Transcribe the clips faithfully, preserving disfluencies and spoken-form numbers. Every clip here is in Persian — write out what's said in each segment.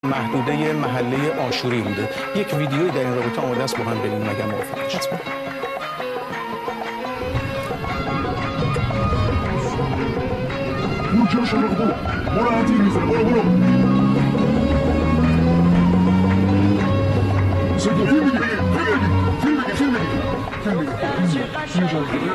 محدوده محله آشوری بوده. یک ویدیویی در این رابطه آماده است، با هم ببینیم اگر موافق باشید. برو برو برو برو برو فیلم بگیر فیلم بگیر فیلم بگیر فیلم بگیر فیلم بگیر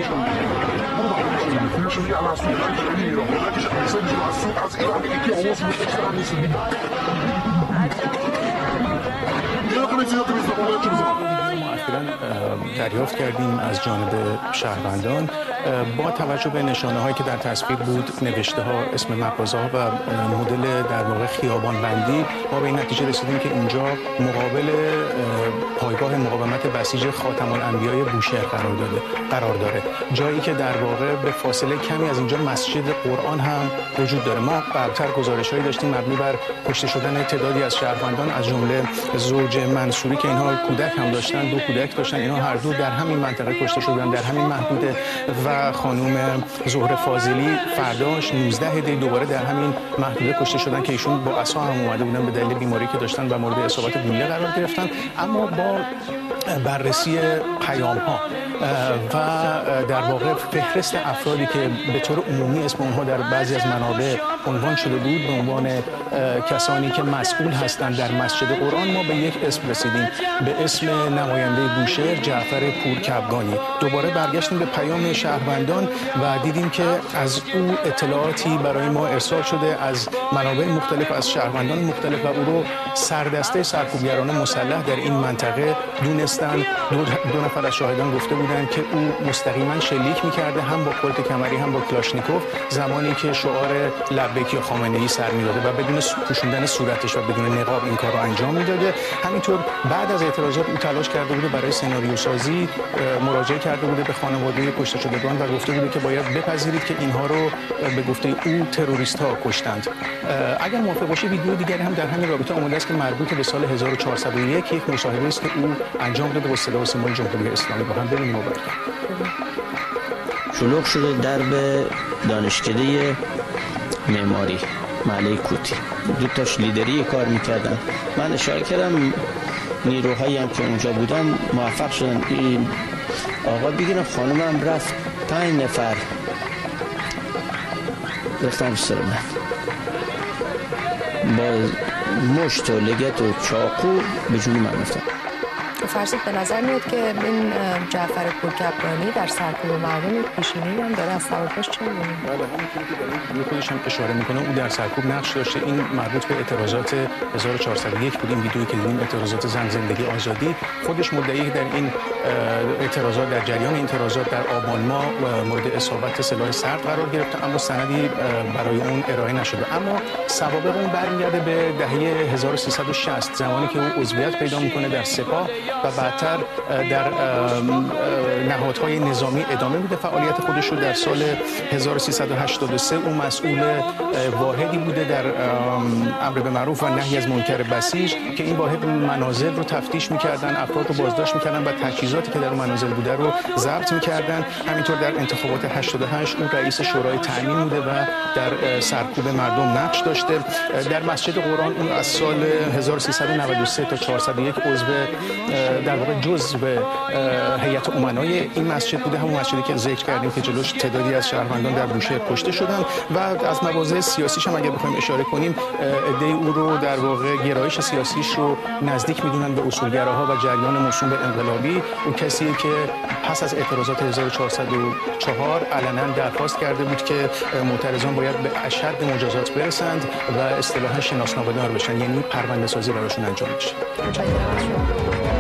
دریافت کردیم از جانب شهروندان با توجه به نشانه هایی که در تصویر بود، نوشته ها، اسم مغازه ها و مدل در واقع خیابان بندی، ما به این نتیجه رسیدیم که اینجا مقابل پایگاه مقاومت بسیج خاتم الانبیاء بوشهر قرار داده قرار داره، جایی که در واقع به فاصله کمی از اینجا مسجد قرآن هم وجود داره. ما قبلتر گزارش‌هایی داشتیم مبنی بر کشته شدن تعدادی از شهروندان، از جمله زوج منصوری که اینها کودک هم داشتن، دو کودک داشتن، اینها هر دو در همین منطقه کشته شدن، در همین محدوده، و خانم زهره فاضلی فرداش نوزده دی دوباره در همین محدوده کشته شدن که ایشون با عصا هم اومده بودن به دلیل بیماری که داشتن و مورد اصابت گلوله قرار گرفتن. اما با بررسی پیام ها و در واقع فهرست افرادی که به طور عمومی اسم اونها در بعضی از منابع عنوان شده بود به عنوان کسانی که مسئول هستند در مسجد قرآن، ما به یک اسم رسیدیم، به اسم نماینده بوشهر جعفر پورکبگانی. دوباره برگشتیم به پیام شهروندان و دیدیم که از او اطلاعاتی برای ما ارسال شده از منابع مختلف، از شهروندان مختلف، و او رو سردسته سرکوبگران مسلح در این منطقه دونستن. دو, دو نفر از شاهدان گفته بودند که او مستقیما شلیک می‌کرده، هم با کلت کمری هم با کلاشنیکوف، زمانی که شعار لبیک یا خامنه‌ای سر می‌داده و بدون پوشوندن صورتش و بدون نقاب این کار رو انجام می‌داده. همینطور بعد از اعتراضات او تلاش کرده بوده برای سناریو سازی، مراجعه کرده بوده به خانواده کشته شدگان و گفته بوده که باید بپذیرید که اینها رو به گفته او تروریست‌ها کشتند. اگر موافق باشید ویدیو دیگری هم در همین رابطه آماده است که مربوط به سال هزار و چهارصد و یک، یک مصاحبه است که او انجام داده با صدا و سیمای جمهوری اسلامی. با هم ببینیم. شلوغ شده درب دانشکده معماری محله کوتی، دو تاش لیدری کار میکردن. من اشاره کردم نیروهایی هم که اونجا بودن موفق شدن این آقا بگیرم. خانمم رفت، پنج نفر رفتن سر من با مشت و لگت و چاقو به جون من رفتن. فرضت به نظر میاد که این جعفر پورکبگانی در سرکوب مردم پیشینه‌ای هم داره، از سوابقش چه می‌بینید؟ بله، همونطوری که در این ویدیو خودش هم اشاره میکنه او در سرکوب نقش داشته. این مربوط به اعتراضات هزار و چهارصد و یک بود. این ویدیویی که دیدیم اعتراضات زن، زندگی، آزادی، خودش مدعی در این اعتراضات، در جریان اعتراضات در آبان ماه مورد اصابت سلاح سرد قرار گرفته، اما سندی برای اون ارائه نشده. اما سوابق اون برمیگرده به دهه هزار و سیصد و شصت، زمانی که او عضویت پیدا میکنه در سپاه و بعدتر در نهادهای نظامی ادامه میده فعالیت خودش رو. در سال هزار و سیصد و هشتاد و سه او مسئول واحدی بوده در امر به معروف و نهی از منکر بسیج که این واحد منازل رو تفتیش میکردن، افراد رو بازداشت میکردن و تجهیزاتی که در منازل بوده رو ضبط میکردن. همینطور در انتخابات هشتاد و هشت او رئیس شورای تامین بوده و در سرکوب مردم نقش داشته. در مسجد قرآن اون از سال هزار و سیصد و نود و سه تا چهارصد و یک عضو در واقع جزء هیئت امنای این مسجد بوده، همون مسجدی که ذکر کردیم که جلوش تعدادی از شهروندان در بوشهر کشته شدن. و از مواضع سیاسیش هم اگه بخوایم اشاره کنیم، ایده او رو در واقع گرایش سیاسیش رو نزدیک میدونن به اصولگراها و جریان موسوم به انقلابی. اون کسیه که پس از اعتراضات هزار و چهارصد و چهار علنا درخواست کرده بود که معترضان باید به اشد مجازات برسند و اصطلاحاً شناسنامه‌دار بشن، یعنی پرونده سازی براشون انجام بشه.